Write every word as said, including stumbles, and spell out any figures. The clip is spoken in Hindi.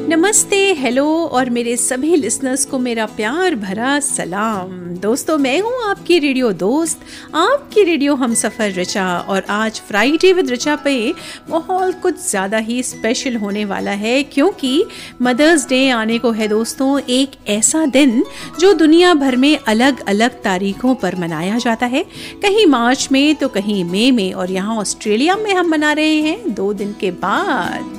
नमस्ते, हेलो और मेरे सभी लिसनर्स को मेरा प्यार भरा सलाम। दोस्तों, मैं हूँ आपकी रेडियो दोस्त, आपकी रेडियो हमसफ़र ऋचा। और आज फ्राइडे विद ऋचा पे माहौल कुछ ज़्यादा ही स्पेशल होने वाला है, क्योंकि मदर्स डे आने को है दोस्तों। एक ऐसा दिन जो दुनिया भर में अलग अलग तारीखों पर मनाया जाता है, कहीं मार्च में तो कहीं मई में, और यहाँ ऑस्ट्रेलिया में हम मना रहे हैं दो दिन के बाद।